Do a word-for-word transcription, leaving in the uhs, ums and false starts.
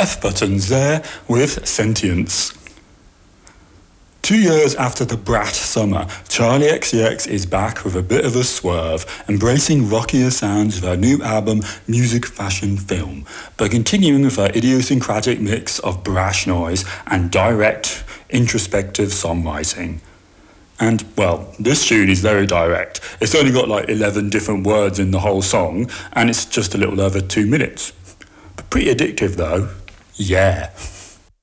F buttons there with Sentience. Two years after the brat summer, Charli X C X is back with a bit of a swerve, embracing rockier sounds with her new album Music Fashion Film, but continuing with her idiosyncratic mix of brash noise and direct, introspective songwriting. And, well, this tune is very direct. It's only got like eleven different words in the whole song, and it's just a little over two minutes. But pretty addictive though. Yeah.